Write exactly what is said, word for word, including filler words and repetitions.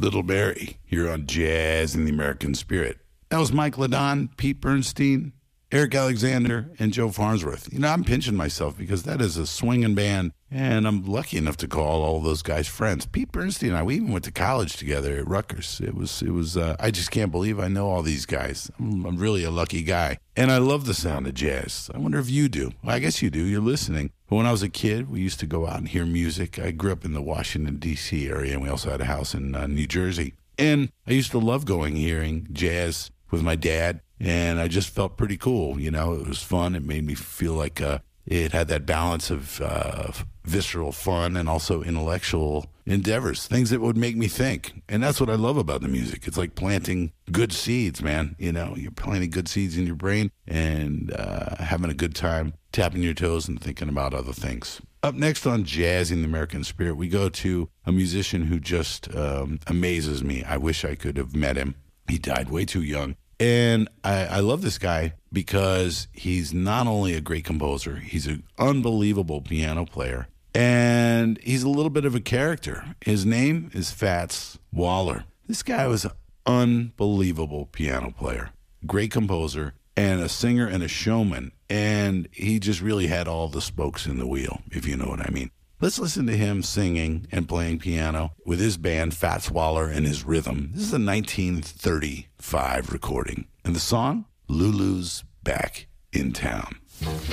Little Barrie here on Jazz in the American Spirit. That was Mike Ladon, Pete Bernstein, Eric Alexander, and Joe Farnsworth. You know, I'm pinching myself because that is a swinging band, and I'm lucky enough to call all those guys friends. Pete Bernstein and I, we even went to college together at Rutgers. It was, it was. Uh, I just can't believe I know all these guys. I'm, I'm really a lucky guy, and I love the sound of jazz. I wonder if you do. Well, I guess you do. You're listening. But when I was a kid, we used to go out and hear music. I grew up in the Washington, D C area, and we also had a house in uh, New Jersey. And I used to love going hearing jazz with my dad, and I just felt pretty cool. You know, it was fun. It made me feel like uh, it had that balance of uh, visceral fun and also intellectual endeavors, things that would make me think. And that's what I love about the music. It's like planting good seeds, man. You know, you're planting good seeds in your brain and uh, having a good time, tapping your toes and thinking about other things. Up next on Jazz in the American Spirit, we go to a musician who just um, amazes me. I wish I could have met him. He died way too young. And I, I love this guy because he's not only a great composer, he's an unbelievable piano player, and he's a little bit of a character. His name is Fats Waller. This guy was an unbelievable piano player, great composer, and a singer and a showman, and he just really had all the spokes in the wheel, if you know what I mean. Let's listen to him singing and playing piano with his band, Fats Waller, and his rhythm. This is a nineteen thirty-five recording. And the song, Lulu's Back in Town.